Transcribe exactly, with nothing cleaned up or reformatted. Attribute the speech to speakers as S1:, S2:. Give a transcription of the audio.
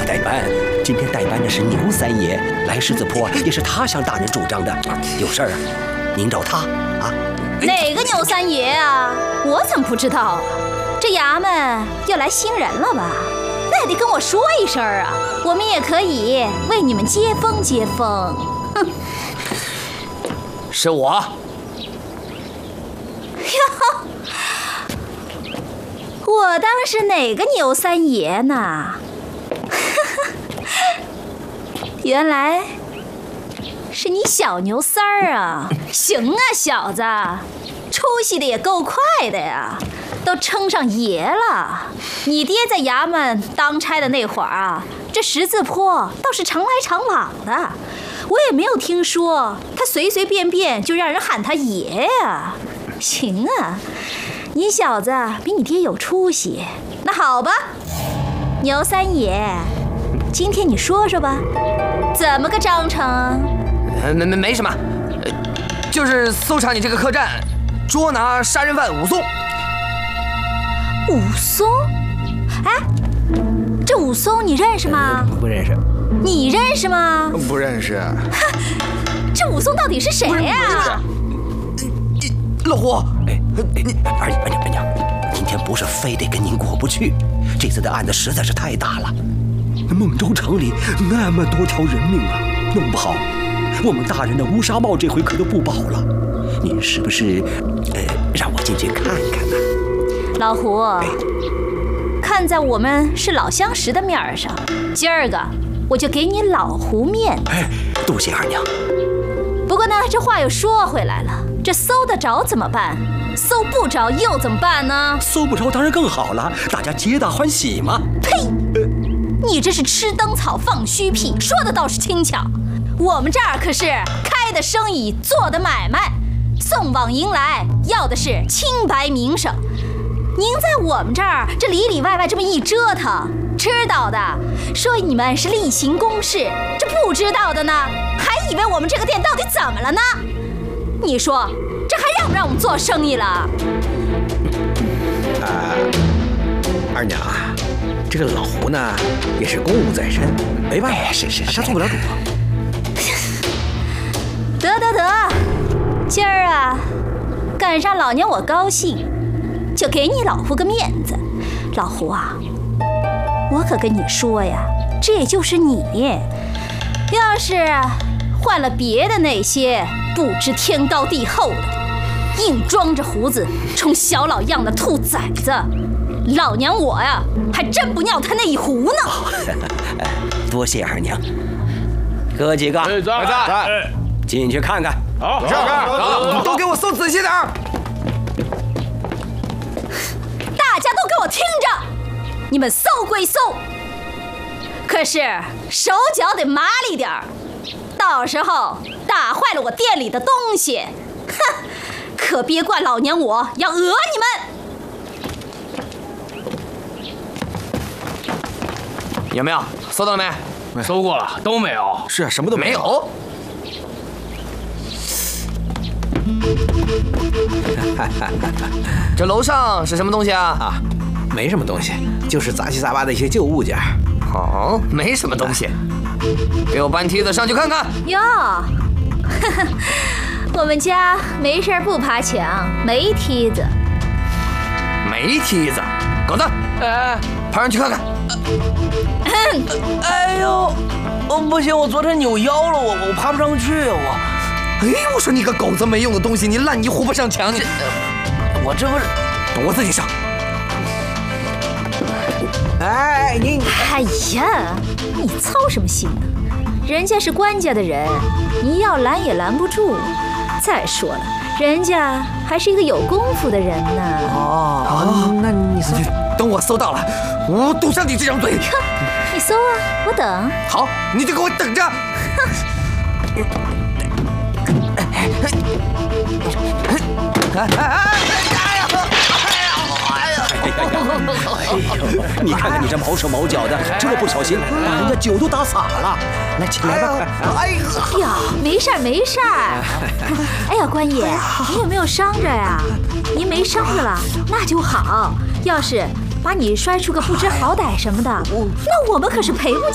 S1: 代班，今天代班的是牛三爷，来狮子坡也是他向大人主张的。有事儿啊，您找他啊。
S2: 哪个牛三爷啊？我怎么不知道啊？这衙门要来新人了吧？那也得跟我说一声啊，我们也可以为你们接风接风。哼，
S3: 是我。
S2: 哟，我当是哪个牛三爷呢？原来是你小牛三儿啊！行啊，小子，出息的也够快的呀，都称上爷了。你爹在衙门当差的那会儿啊，这十字坡倒是常来常往的，我也没有听说他随随便便就让人喊他爷呀。行啊，你小子比你爹有出息。那好吧，牛三爷，今天你说说吧，怎么个章程？
S3: 没没没什么，就是搜查你这个客栈，捉拿杀人犯武松。
S2: 武松？哎，这武松你认识吗？
S4: 不认识。
S2: 你认识吗？
S4: 不认识。
S2: 这武松到底是谁呀？
S3: 老胡，
S1: 哎，你二娘二娘二娘，今天不是非得跟您过不去，这次的案子实在是太大了，孟州城里那么多条人命啊，弄不好我们大人的乌纱帽这回可就不保了。您是不是呃让我进去看看呢？
S2: 老胡，看在我们是老相识的面上，今儿个我就给你老胡面子。
S1: 哎，多谢二娘。
S2: 不过呢，这话又说回来了，这搜得着怎么办？搜不着又怎么办呢？
S1: 搜不着当然更好了，大家皆大欢喜嘛。
S2: 呸！你这是吃灯草放虚屁，说的倒是轻巧。我们这儿可是开的生意，做的买卖，送往迎来要的是清白名声。您在我们这儿这里里外外这么一折腾，知道的说你们是例行公事，这不知道的呢，还以为我们这个店到底怎么了呢？你说这还让不让我们做生意了？
S4: 啊，二娘啊，这个老胡呢也是公务在身，没办法，
S1: 哎、是是是，
S4: 他做不了主。
S2: 得得得，今儿啊，赶上老娘我高兴，就给你老胡个面子。老胡啊，我可跟你说呀，这也就是你，要是换了别的那些不知天高地厚的，硬装着胡子充小老样的兔崽子，老娘我呀还真不尿他那一壶呢。
S1: 多谢二娘。哥几个，
S5: 在在在，
S1: 进去看看。
S5: 好，
S3: 是是，都给我搜仔细点儿。
S2: 大家都给我听着，你们搜归搜，可是手脚得麻利点儿，到时候打坏了我店里的东西，哼，可别怪老娘我要讹你
S3: 们。有没有搜到了没？
S5: 搜过了，都没有。
S4: 是啊，什么都没有。
S3: 没有。这楼上是什么东西啊？
S4: 啊，没什么东西，就是杂七杂八的一些旧物件。
S3: 哦，没什么东西。给我搬梯子上去看看。
S2: 哟，我们家没事不爬墙，没梯子。
S3: 没梯子，狗子，哎，爬上去看看。
S6: 哎呦，哦不行，我昨天扭腰了，我我爬不上去，我。
S3: 哎，我说你个狗子没用的东西，你烂泥糊不上墙，你。
S6: 我这不是，
S3: 我自己上。
S4: 哎，你
S2: 哎呀，你操什么心呢？人家是官家的人，你要拦也拦不住。再说了，人家还是一个有功夫的人呢。
S4: 哦，那你搜，
S3: 等我搜到了，我堵上你这张嘴。
S2: 你搜啊，我等。
S3: 好，你就给我等着。哎哎哎呀！哎呀！
S1: 你看看你这毛手毛脚的，这不小心把人家酒都打洒了。来，起来吧。
S3: 哎
S2: 呀，没事儿没事儿。哎呀，官爷，你有没有伤着呀？您没伤着了，那就好。要是把你摔出个不知好歹什么的，那我们可是赔不